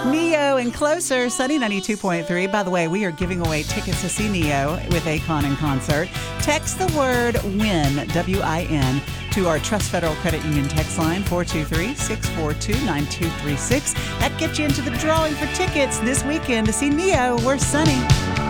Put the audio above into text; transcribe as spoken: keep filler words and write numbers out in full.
Neo and Closer, Sunny ninety-two point three. By the way, we are giving away tickets to see Neo with Akon in concert. Text the word WIN, W I N, to our Trust Federal Credit Union text line, four two three, six four two, nine two three six. That gets you into the drawing for tickets this weekend to see Neo. We're Sunny.